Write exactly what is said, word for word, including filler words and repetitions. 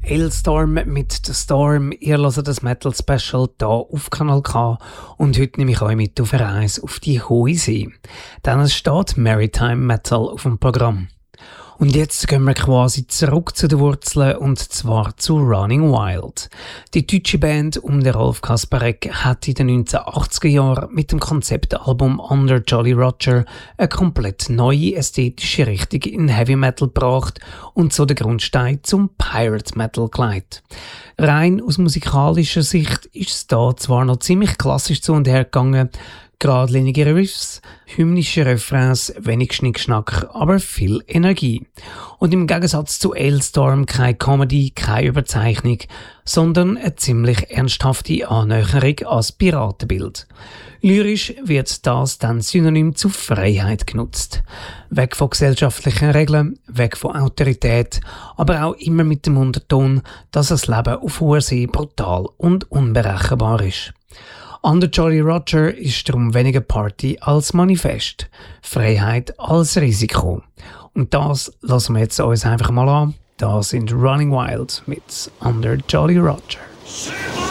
Hailstorm mit The Storm. Ihr hört das Metal Special hier auf Kanal K und heute nehme ich euch mit auf eine Reise auf die hohe See. Denn es steht Maritime Metal auf dem Programm. Und jetzt gehen wir quasi zurück zu den Wurzeln und zwar zu Running Wild. Die deutsche Band um den Rolf Kasperek hat in den neunzehnhundertachtziger Jahren mit dem Konzeptalbum Under Jolly Roger eine komplett neue ästhetische Richtung in Heavy Metal gebracht und so den Grundstein zum Pirate Metal gelegt. Rein aus musikalischer Sicht ist es da zwar noch ziemlich klassisch zu und her gegangen, geradlinige Riffs, hymnische Refrains, wenig Schnickschnack, aber viel Energie. Und im Gegensatz zu Hailstorm keine Comedy, keine Überzeichnung, sondern eine ziemlich ernsthafte Annäherung ans Piratenbild. Lyrisch wird das dann synonym zu Freiheit genutzt. Weg von gesellschaftlichen Regeln, weg von Autorität, aber auch immer mit dem Unterton, dass das Leben auf hoher See brutal und unberechenbar ist. Under Jolly Roger ist darum weniger Party als Manifest, Freiheit als Risiko. Und das lassen wir jetzt uns einfach mal an. Da sind Running Wild mit Under Jolly Roger.